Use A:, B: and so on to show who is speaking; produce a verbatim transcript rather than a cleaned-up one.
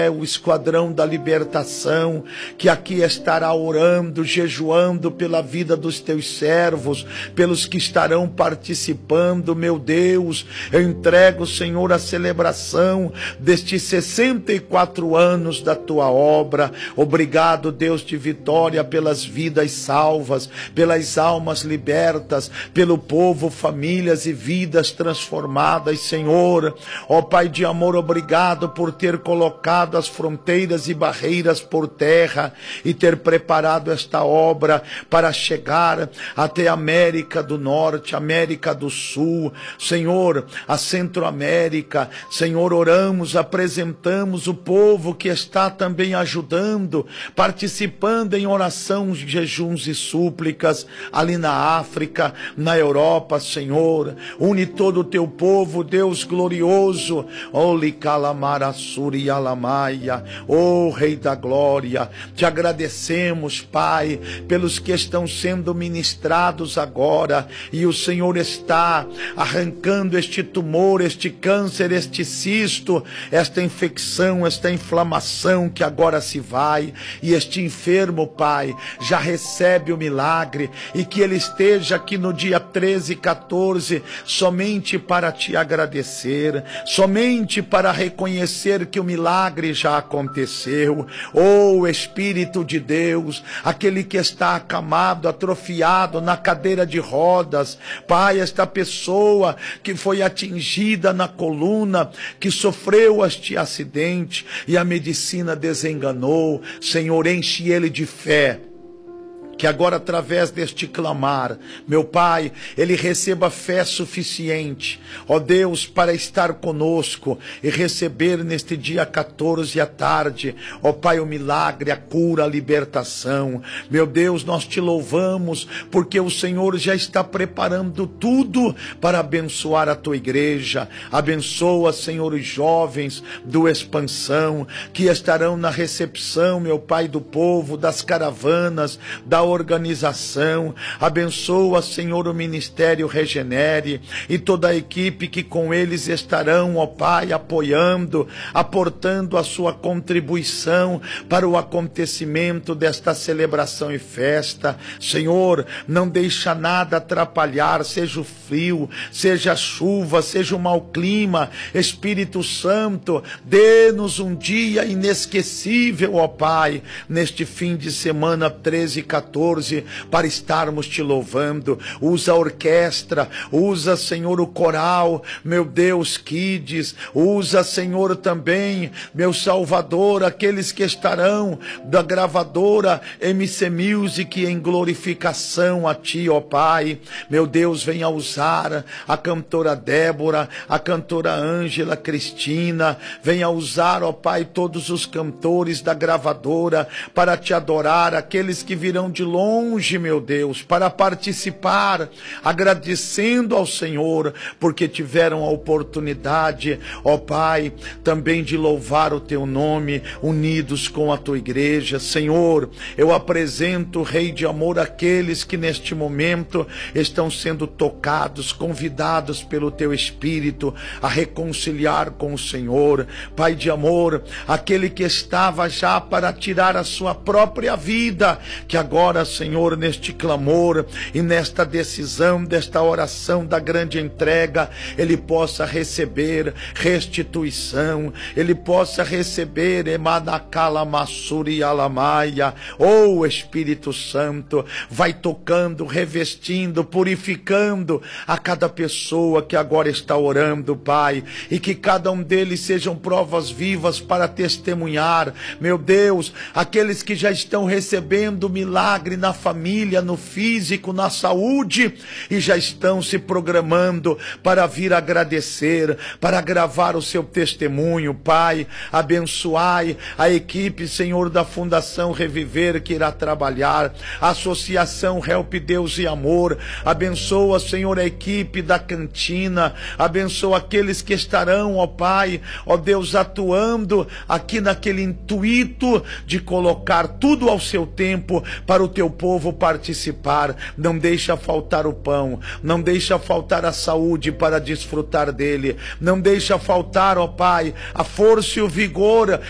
A: É o esquadrão da libertação, que aqui estará orando, jejuando pela vida dos teus servos, pelos que estarão participando. Meu Deus, eu entrego, Senhor, a celebração destes sessenta e quatro anos da tua obra. Obrigado, Deus de Vitória, pelas vidas salvas, pelas almas libertas, pelo povo, famílias e vidas transformadas, Senhor. Ó Pai de amor, obrigado por ter colocado as fronteiras e barreiras por terra e ter preparado esta obra para chegar até a América do Norte, América do Sul, Senhor, a Centro-América. Senhor, oramos, apresentamos o povo que está também ajudando, participando em oração, jejuns e súplicas ali na África, na Europa, Senhor. Une todo o teu povo, Deus glorioso. Oli calamara suri alamai. Oh Rei da Glória, te agradecemos, Pai, pelos que estão sendo ministrados agora, e o Senhor está arrancando este tumor, este câncer, este cisto, esta infecção, esta inflamação que agora se vai, e este enfermo, Pai, já recebe o milagre, e que ele esteja aqui no dia treze e quatorze somente para te agradecer, somente para reconhecer que o milagre já aconteceu. Oh Espírito de Deus, aquele que está acamado, atrofiado na cadeira de rodas, Pai, esta pessoa que foi atingida na coluna, que sofreu este acidente e a medicina desenganou, Senhor, enche ele de fé, que agora através deste clamar, meu Pai, ele receba fé suficiente, ó Deus, para estar conosco e receber neste dia quatorze à tarde, ó Pai, o milagre, a cura, a libertação. Meu Deus, nós te louvamos, porque o Senhor já está preparando tudo para abençoar a tua igreja. Abençoa, Senhor, os jovens do Expansão, que estarão na recepção, meu Pai, do povo, das caravanas, da organização. Abençoa, Senhor, o Ministério Regenere e toda a equipe que com eles estarão, ó Pai, apoiando, aportando a sua contribuição para o acontecimento desta celebração e festa. Senhor, não deixa nada atrapalhar, seja o frio, seja a chuva, seja o mau clima. Espírito Santo, dê-nos um dia inesquecível, ó Pai, neste fim de semana treze e quatorze, para estarmos te louvando. Usa a orquestra, usa, Senhor, o coral, meu Deus, Kids, usa, Senhor, também, meu Salvador, aqueles que estarão da gravadora M C Music em glorificação a ti, ó Pai. Meu Deus, venha usar a cantora Débora, a cantora Ângela, Cristina, venha usar, ó Pai, todos os cantores da gravadora para te adorar, aqueles que virão de longe, meu Deus, para participar, agradecendo ao Senhor, porque tiveram a oportunidade, ó Pai, também de louvar o teu nome, unidos com a tua igreja. Senhor, eu apresento, Rei de amor, aqueles que neste momento estão sendo tocados, convidados pelo teu Espírito a reconciliar com o Senhor. Pai de amor, aquele que estava já para tirar a sua própria vida, que agora, Senhor, neste clamor e nesta decisão, desta oração da grande entrega, ele possa receber restituição, ele possa receber emanacala massuri alamaia. Oh Espírito Santo, vai tocando, revestindo, purificando a cada pessoa que agora está orando, Pai, e que cada um deles sejam provas vivas para testemunhar, meu Deus, aqueles que já estão recebendo milagre na família, no físico, na saúde, e já estão se programando para vir agradecer, para gravar o seu testemunho. Pai, abençoai a equipe, Senhor, da Fundação Reviver, que irá trabalhar, a Associação Help Deus e Amor. Abençoa, Senhor, a equipe da cantina, abençoa aqueles que estarão, ó Pai, ó Deus, atuando aqui naquele intuito de colocar tudo ao seu tempo para o teu povo participar. Não deixa faltar o pão, não deixa faltar a saúde para desfrutar dele, não deixa faltar, ó Pai, a força e o vigor